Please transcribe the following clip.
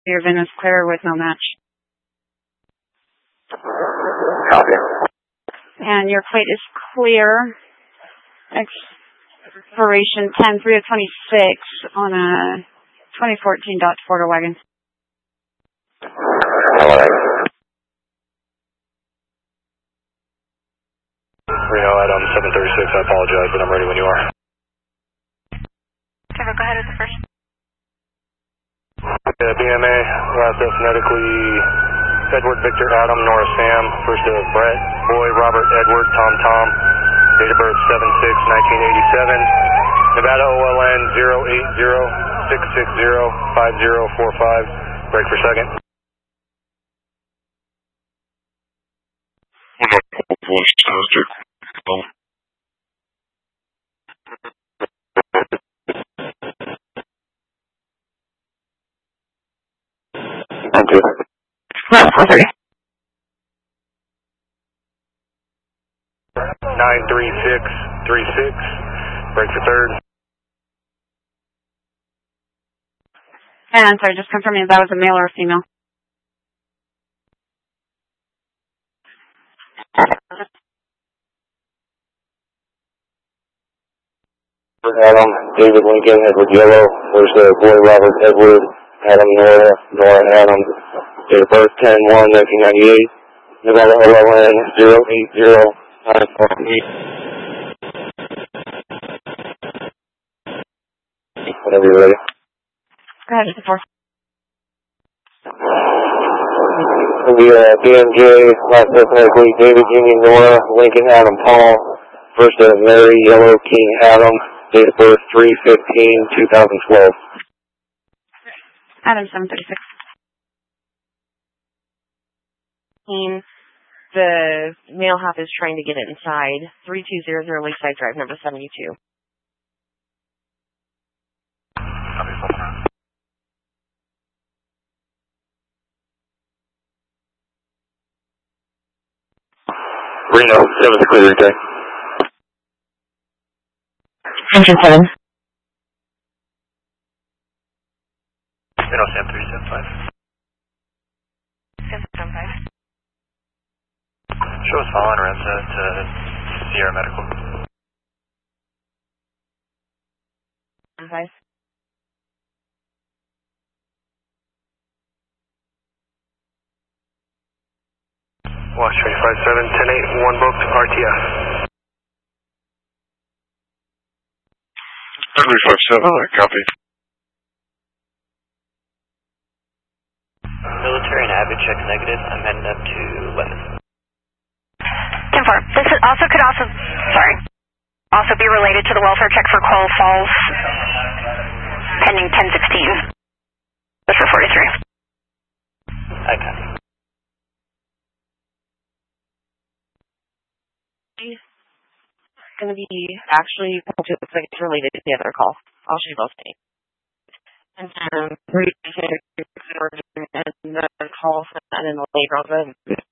Your VIN is clear with no match. Copy. And your plate is clear. Expiration 10/3/26 on a 2014 Dodge Porter wagon. All right. Reno, Adam 736. I apologize, but I'm ready when you are. Trevor, go ahead with the first. BMA, last phonetically Edward Victor Adam Nora Sam, first of Brett Boy Robert Edward Tom Tom, date of birth 7/6/1987, Nevada OLN 080-660-5045, break for second. Thank you. 430. 93636, break for third. And sorry, just confirming if that was a male or a female. Adam, David Lincoln, Edward Yellow, first of Boy Robert Edward, Adam Nora, Nora Adam, date of birth 10/1/1998, Nevada OLN 080-948. Whenever you're ready. Go ahead, just 4. The BMJ, last phonetically David Union Nora, Lincoln Adam Paul, first of Mary Yellow King Adam, date of birth 3/15/2012. Adam 736. The male half is trying to get it inside. 3200 Lakeside Drive, number 72. Reno, 7th clear, okay. Engine 7. Reno, Sam 375. 775. Show us following Renza to Sierra Medical. 5. Watch 357, 10-8, 1 booked, RTF. 357, copy. Military and Avid check negative. I'm heading up to Lemon. 10-4. This is could also be related to the welfare check for Quail Falls, pending 1016. That's for 43. I copy. Going to be actually, it looks like it's related to the other call. I'll show you both names. And then, and the call and then the later on the